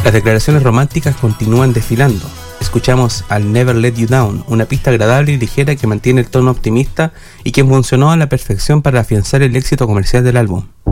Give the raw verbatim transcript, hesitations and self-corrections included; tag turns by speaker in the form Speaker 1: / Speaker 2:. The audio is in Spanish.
Speaker 1: Las declaraciones románticas continúan desfilando. Escuchamos I'll Never Let You Down, una pista agradable y ligera que mantiene el tono optimista y que funcionó a la perfección para afianzar el éxito comercial del álbum.